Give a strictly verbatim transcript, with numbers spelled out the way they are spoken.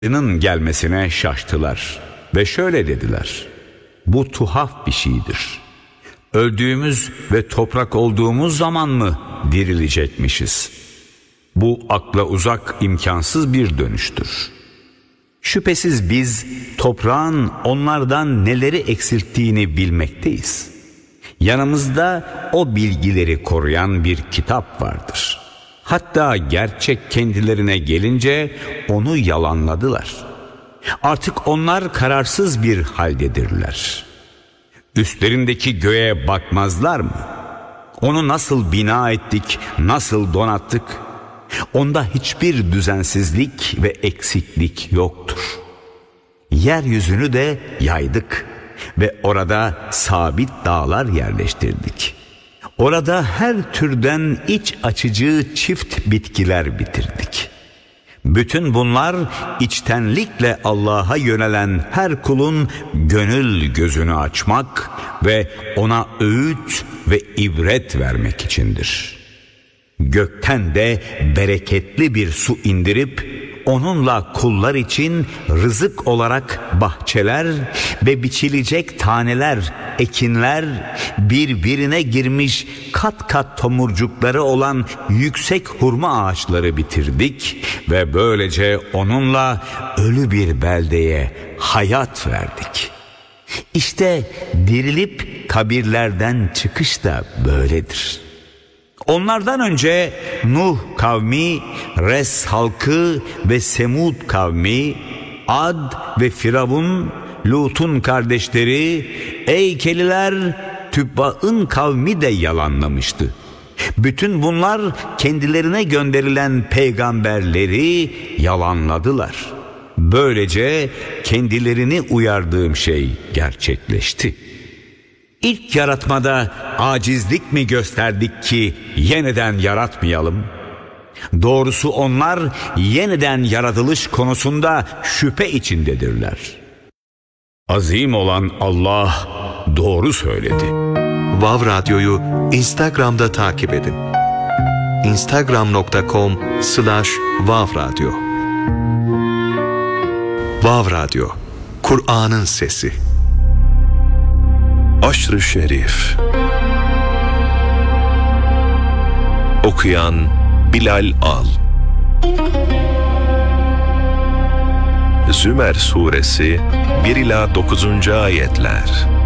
gelmesine şaştılar ve şöyle dediler: bu tuhaf bir şeydir. Öldüğümüz ve toprak olduğumuz zaman mı dirilecekmişiz? Bu akla uzak, imkansız bir dönüştür. Şüphesiz biz toprağın onlardan neleri eksilttiğini bilmekteyiz. Yanımızda o bilgileri koruyan bir kitap vardır. Hatta gerçek kendilerine gelince onu yalanladılar. Artık onlar kararsız bir haldedirler. Üstlerindeki göğe bakmazlar mı? Onu nasıl bina ettik, nasıl donattık? Onda hiçbir düzensizlik ve eksiklik yoktur. Yeryüzünü de yaydık ve orada sabit dağlar yerleştirdik. Orada her türden iç açıcı çift bitkiler bitirdik. Bütün bunlar içtenlikle Allah'a yönelen her kulun gönül gözünü açmak ve ona öğüt ve ibret vermek içindir. Gökten de bereketli bir su indirip onunla kullar için rızık olarak bahçeler ve biçilecek taneler, ekinler, birbirine girmiş kat kat tomurcukları olan yüksek hurma ağaçları bitirdik ve böylece onunla ölü bir beldeye hayat verdik. İşte dirilip kabirlerden çıkış da böyledir. Onlardan önce Nuh kavmi, Res halkı ve Semud kavmi, Ad ve Firavun, Lut'un kardeşleri, Eykeliler, Tübba'ın kavmi de yalanlamıştı. Bütün bunlar kendilerine gönderilen peygamberleri yalanladılar. Böylece kendilerini uyardığım şey gerçekleşti. İlk yaratmada acizlik mi gösterdik ki yeniden yaratmayalım? Doğrusu onlar yeniden yaratılış konusunda şüphe içindedirler. Azim olan Allah doğru söyledi. Vav Radyo'yu Instagram'da takip edin. instagram nokta com slash vav radyo. Vav Radyo, Kur'an'ın sesi. Aşr-ı Şerif. Okuyan Bilal Al. Zümer Suresi bir ila dokuzuncu ayetler.